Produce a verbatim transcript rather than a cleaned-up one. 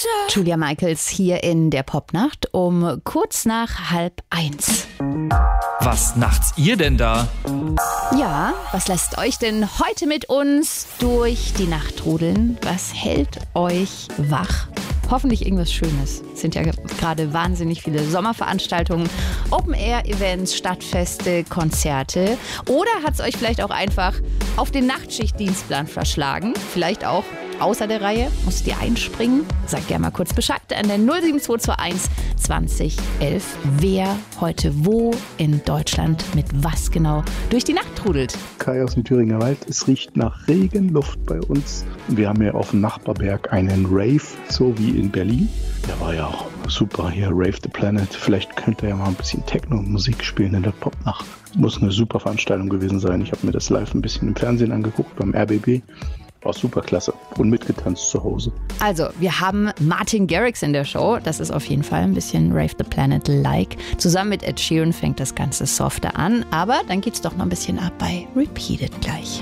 Julia Michaels hier in der Popnacht um kurz nach halb eins. Was nachts ihr denn da? Ja, was lasst euch denn heute mit uns durch die Nacht trudeln? Was hält euch wach? Hoffentlich irgendwas Schönes. Es sind ja gerade wahnsinnig viele Sommerveranstaltungen, Open-Air-Events, Stadtfeste, Konzerte. Oder hat es euch vielleicht auch einfach auf den Nachtschichtdienstplan verschlagen? Vielleicht auch außer der Reihe? Musstet ihr einspringen? Sagt gerne mal kurz Bescheid an der null sieben zwei zwei eins zwanzig elf. Wer heute wo in Deutschland mit was genau durch die Nacht trudelt. Kai aus dem Thüringer Wald. Es riecht nach Regenluft bei uns. Wir haben ja auf dem Nachbarberg einen Rave, so wie in Berlin. Der war ja auch super hier, Rave the Planet. Vielleicht könnt ihr ja mal ein bisschen Techno-Musik spielen in der Popnacht. Muss eine super Veranstaltung gewesen sein. Ich habe mir das live ein bisschen im Fernsehen angeguckt, beim R B B. War super klasse und mitgetanzt zu Hause. Also, wir haben Martin Garrix in der Show. Das ist auf jeden Fall ein bisschen Rave the Planet-like. Zusammen mit Ed Sheeran fängt das Ganze softer an. Aber dann geht's doch noch ein bisschen ab bei Repeated gleich.